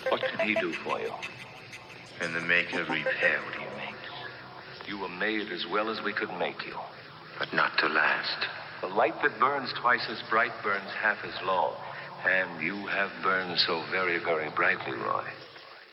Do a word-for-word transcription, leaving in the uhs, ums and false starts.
What can he do for you? And the maker repair, what do you mean? You were made as well as we could make you. But not to last. The light that burns twice as bright burns half as long. And you have burned so very, very brightly, Roy.